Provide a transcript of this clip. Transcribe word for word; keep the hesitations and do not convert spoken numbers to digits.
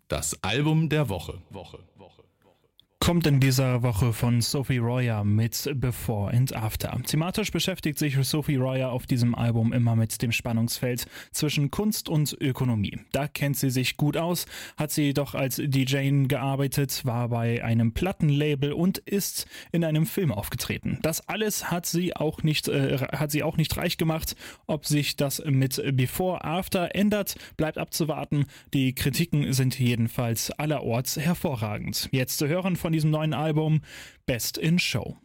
Das Album der Woche. Woche. Kommt in dieser Woche von Sophie Royer mit Before and After. Thematisch beschäftigt sich Sophie Royer auf diesem Album immer mit dem Spannungsfeld zwischen Kunst und Ökonomie. Da kennt sie sich gut aus, hat sie doch als D J gearbeitet, war bei einem Plattenlabel und ist in einem Film aufgetreten. Das alles hat sie auch nicht, äh, hat sie auch nicht reich gemacht. Ob sich das mit Before After ändert, bleibt abzuwarten. Die Kritiken sind jedenfalls allerorts hervorragend. Jetzt zu hören von diesem neuen Album Best in Show.